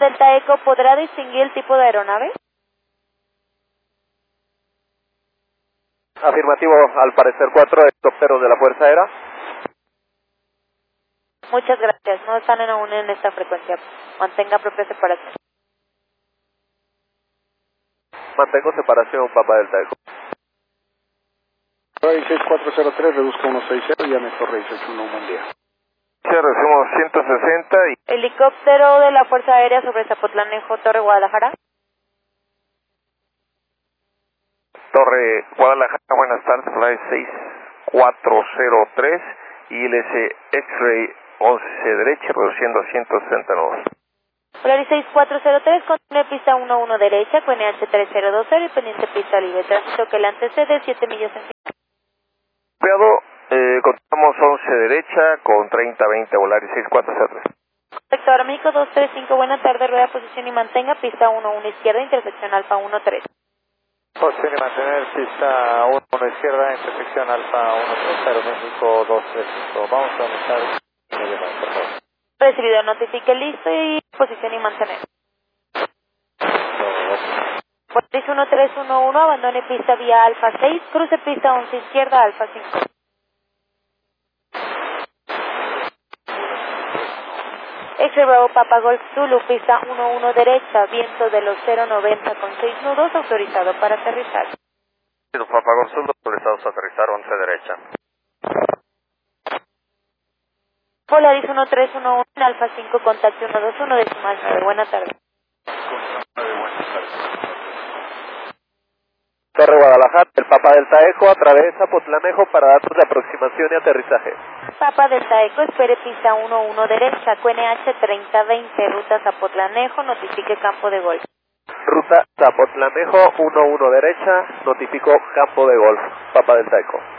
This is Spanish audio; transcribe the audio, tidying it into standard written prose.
Delta Eco, ¿podrá distinguir el tipo de aeronave? Afirmativo, al parecer 4 helicópteros de la Fuerza Aérea. Muchas gracias, no están aún en esta frecuencia. Mantenga propia separación. Mantengo separación, Papa Delta Eco. 6403, reduzco 160, llame Torre 161, buen día. Recibimos 160 y... Helicóptero de la Fuerza Aérea sobre Zapotlanejo, Torre Guadalajara. Torre Guadalajara, buenas tardes, flight 6403, ILS X-Ray 11 derecha, reduciendo a 169. Polaris 6403, continúe pista 11 derecha, QNH 3020 y pendiente pista libre. Tránsito que le antecede, 7 millas en Contamos 11 derecha con 3020 Volaris 6403. Correcto, ahora México 235, buena tarde, rueda posición y mantenga pista 11 izquierda, intersección Alfa 13. Posición y mantener pista 11 izquierda, intersección Alfa 13, México 235. Vamos a conectar inmediatamente, por favor. Recibido, notifique listo y posición y mantener. Polaris 1311, abandone pista vía Alfa 6, cruce pista 11 izquierda, Alfa 5. X-Ray Bravo Papa Golf Zulu, pista 11 derecha, viento de los 090 con 6 nudos, autorizado para aterrizar. Papa Golf Zulu, autorizados a aterrizar 11 derecha. Polaris 1311, Alfa 5, contacto 121, decimal 9, buena tarde. Torre Guadalajara, el Papa Delta Eco atraviesa Potlanejo para datos de aproximación y aterrizaje. Papa Delta Eco, espere pista 11 derecha, QNH 3020, ruta Zapotlanejo, notifique campo de golf. Ruta Zapotlanejo 11 derecha, notifico campo de golf, Papa Delta Eco.